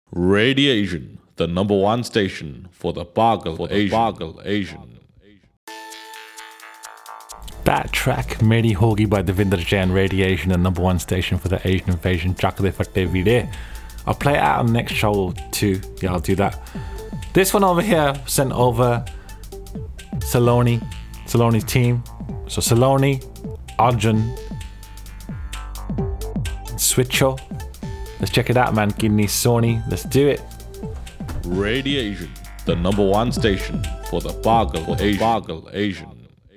Radiation, the number one station for the Bagal Asian. That track Meri Hogi by Devinder Jain, Radiation, the number one station for the Asian invasion. Chakde Fatte Vide. I'll play it out on the next show too. Yeah, I'll do that. This one over here sent over Saloni's team. So Saloni, Arjun, Switcho. Let's check it out, man. Kidney Sony. Let's do it. Radiation, the number one station for the Bagal Asian.